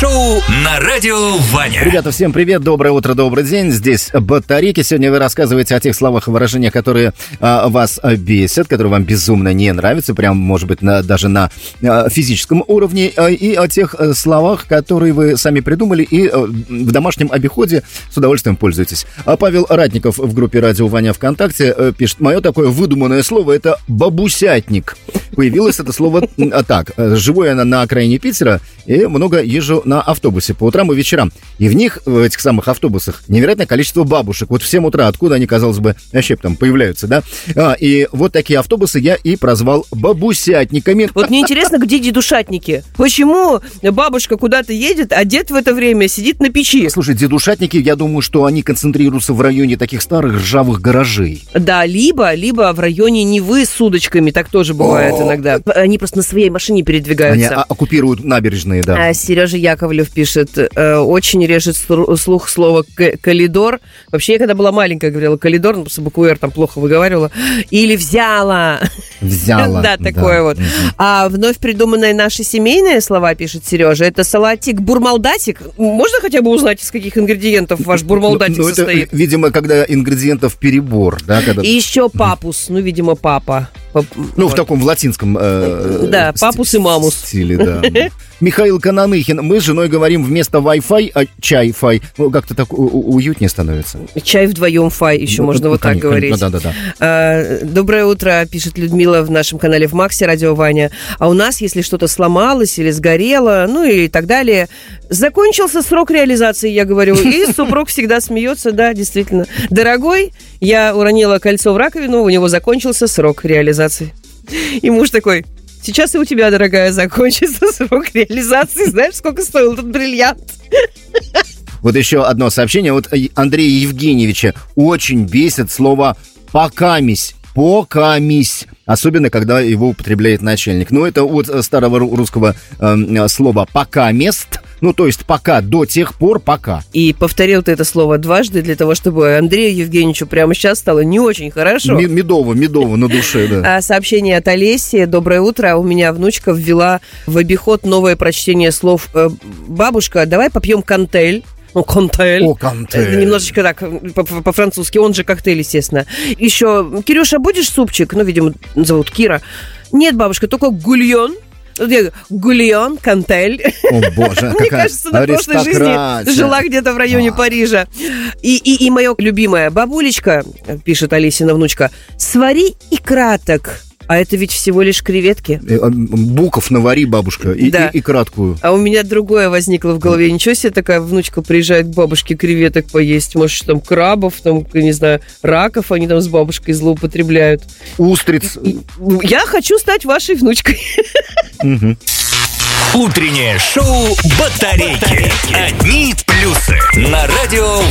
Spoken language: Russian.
шоу на радио Ваня. Ребята, всем привет, доброе утро, добрый день. Здесь Батарейки. Сегодня вы рассказываете о тех словах и выражениях, которые вас бесят, которые вам безумно не нравятся, прям, может быть, даже на физическом уровне, и о тех словах, которые вы сами придумали и в домашнем обиходе с удовольствием пользуетесь. Павел Ратников в группе «Радио Ваня» ВКонтакте пишет: мое такое выдуманное слово — это бабусятник. Появилось это слово так. Живу я на окраине Питера и много езжу на автобусе по утрам и вечерам. И в них, в этих самых автобусах, невероятное количество бабушек. Вот в 7 утра, откуда они, казалось бы, вообще там появляются, да? И вот такие автобусы я и прозвал бабусятниками. Вот мне интересно, где дедушатники? Почему бабушка куда-то едет, а дед в это время сидит на печи? Слушай, дедушатники, я думаю, что они концентрируются в районе таких старых ржавых гаражей. Да, либо в районе Невы с удочками, так тоже бывает иногда. Они просто на своей машине передвигаются. Они оккупируют набережные, да. Сережа Яковлев пишет: очень режет слух слово «калидор». Вообще, я когда была маленькая, говорила «калидор», но просто букву «р» там плохо выговаривала. Или «взяла». Взяла. Да, такое вот. А вновь придуманные наши семейные слова, пишет Сережа, это салатик бурмалдатик. Можно хотя бы узнать, из каких ингредиентов ваш бурмалдатик состоит? Это, видимо, когда ингредиентов перебор, да? И еще папус, видимо, папа. В таком, в латинском да, папус и мамус стиле, да. Михаил Кананыхин: мы с женой говорим вместо Wi-Fi, чай-фай. Как-то так уютнее становится. Чай вдвоем фай, еще можно вот так говорить. Да. Доброе утро, пишет Людмила в нашем канале в Максе «Радио Ваня». А у нас, если что-то сломалось или сгорело, и так далее, закончился срок реализации, я говорю. И супруг всегда смеется, да, действительно. Дорогой, я уронила кольцо в раковину, у него закончился срок реализации. И муж такой: сейчас и у тебя, дорогая, закончится срок реализации. Знаешь, сколько стоил этот бриллиант? Вот еще одно сообщение. Вот Андрея Евгеньевича очень бесит слово «покамись». «Покамись». Особенно, когда его употребляет начальник. Это от старого русского слова «покамест». То есть пока, до тех пор, пока. И повторил ты это слово дважды для того, чтобы Андрею Евгеньевичу прямо сейчас стало не очень хорошо. Медово на душе, да. Сообщение от Олеси. Доброе утро. У меня внучка ввела в обиход новое прочтение слов. Бабушка, давай попьем контель. Контель. Контель. Немножечко так, по-французски. Он же коктейль, естественно. Еще: Кирюша, будешь супчик? Видимо, зовут Кира. Нет, бабушка, только гульон. Гульон, контель. О, боже, мне кажется, на прошлой жизни жила где-то в районе Парижа. И моя любимая бабулечка, пишет Олесина внучка: свари и краток. А это ведь всего лишь креветки. Буков навари, бабушка, и краткую. А у меня другое возникло в голове. Ничего себе, такая внучка приезжает к бабушке креветок поесть. Может, там крабов, не знаю, раков они там с бабушкой злоупотребляют. Устриц. Я хочу стать вашей внучкой. Утреннее шоу «Батарейки». Одни плюсы на радио